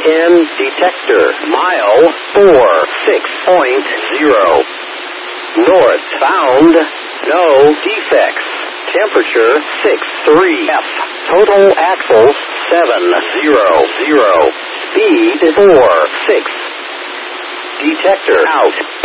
10 detector. Mile 46.0. Northbound, no defects. Temperature 63 F. Total axles 700. Speed 46. Detector out.